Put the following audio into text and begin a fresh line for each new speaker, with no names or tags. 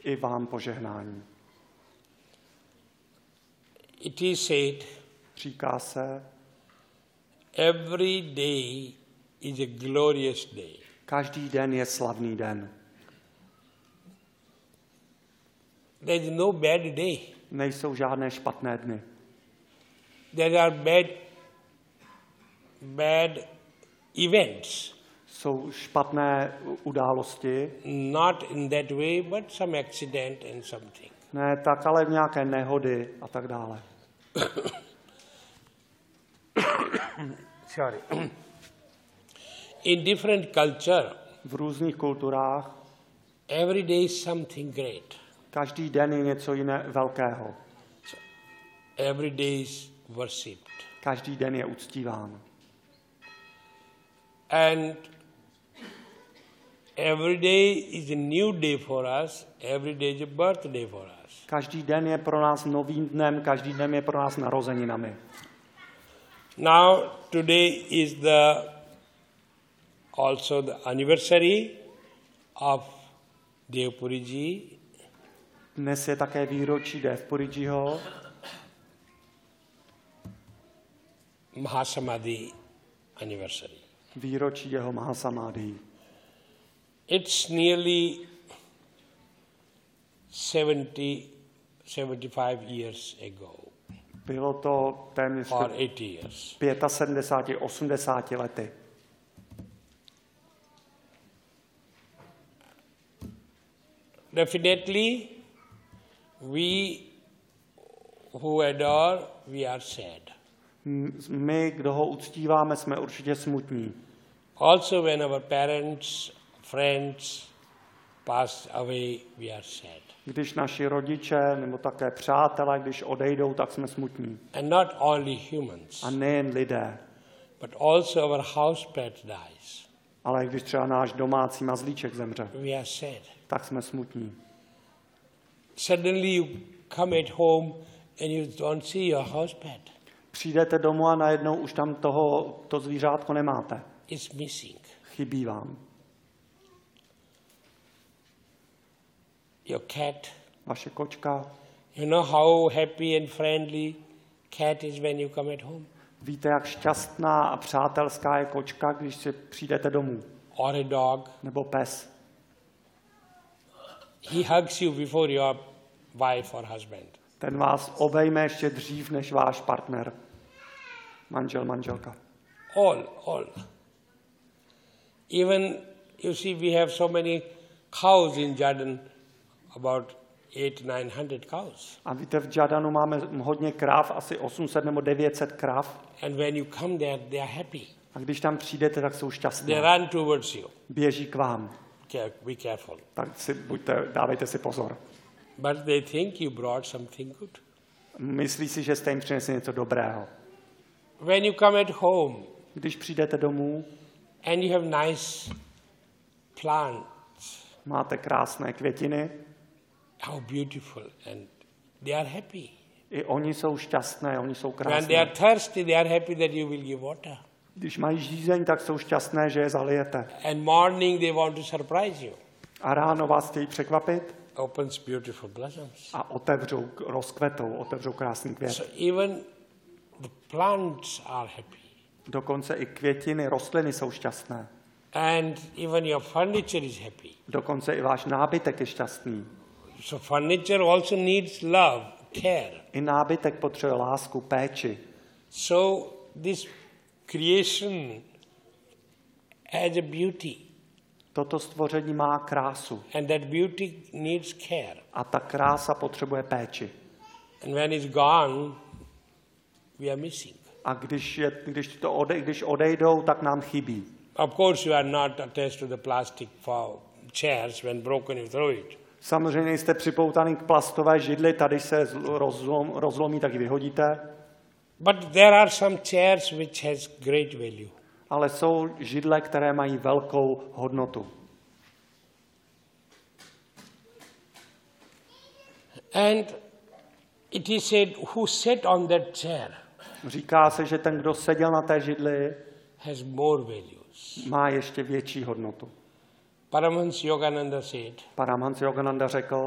i vám požehnání.
It is said,
Říká se,
every day is a glorious day.
každý den je slavný den.
There is no bad day.
Nejsou žádné špatné dny.
There are bad events.
Jsou špatné události,
Not in that way, but some accident and something.
ne tak, ale v nějaké nehody a tak dále.
Sorry. In different culture,
V různých kulturách
every day is something great.
každý den je něco jiné velkého.
Every day is worshipped.
Každý den je uctíván.
And every day is a new day for us. Every day is a birthday for us.
Každý den je pro nás novým dnem, každý den je pro nás narozeninami.
Now, today is also the anniversary of Devpuriji.
Dnes je také výročí Devpurijiho,
Mahasamadhi anniversary.
výročí jeho Mahasamadhi.
It's nearly 75 years ago,
Bylo to téměř
or 80 years.
75, 80 lety.
Definitely, we who adore, we are sad.
My, kdo ho uctíváme, jsme určitě smutní.
Also, when our parents, friends pass away, we are sad.
Když naši rodiče nebo také přátelé, když odejdou, tak jsme smutní.
And not only humans,
A nejen lidé,
but also our house pet dies.
ale když třeba náš domácí mazlíček zemře,
We are sad.
tak jsme smutní.
Suddenly you come at home and you don't see your house pet.
Přijdete domů a najednou už tam to zvířátko nemáte.
It's missing.
Chybí vám.
Your cat.
Vaše kočka.
You know how happy and friendly cat is when you come at home?
Víte, jak šťastná a přátelská je kočka, když si přijdete domů.
Or a dog.
Nebo pes.
He hugs you before your wife or husband.
Ten vás obejme ještě dřív než váš partner. Manžel, manželka.
All. Even, you see, we have so many cows in Jordan, about 800-900 cows.
A víte, v Jordanu máme hodně krav, asi 800 nebo 900 krav.
And when you come there, they are happy.
A když tam přijdete, tak jsou
They
šťastné.
run towards you.
Běží k vám.
Be careful.
Tak dávejte si pozor.
But they think you brought something good.
Myslí si, že jste jim přinesli něco dobrého.
When you come at home
Když přijdete domů,
and you have nice plants,
máte krásné květiny,
how beautiful, and they are happy.
i oni jsou šťastné, oni jsou
When they are
krásné.
thirsty, they are happy that you will give water.
Když mají žízeň, tak jsou šťastné, že je zalijete.
And morning they want to surprise you.
A ráno vás chtějí překvapit
Opens beautiful blossoms.
a otevřou krásný květ.
So even the plants are happy.
Dokonce i květiny, rostliny jsou šťastné.
And even your furniture is happy.
Dokonce i váš nábytek je šťastný.
So furniture also needs love, care.
I nábytek potřebuje lásku, péči.
So this creation has a beauty.
Toto stvoření má krásu
And that beauty needs care.
a ta krása potřebuje péči.
And when it's gone, we are missing.
A když odejdou, tak nám chybí.
Of course, you are not attached to the plastic chairs. When broken, you throw it.
Samozřejmě nejste připoutaný k plastové židli, tady se rozlomí, tak ji vyhodíte.
But there are some chairs which has great value.
Ale jsou židle, které mají velkou hodnotu.
And it is said, who sat on that chair
Říká se, že ten, kdo seděl na té židli,
has more values.
má ještě větší hodnotu.
Paramahansa Yogananda said,
Paramahansa Yogananda řekl,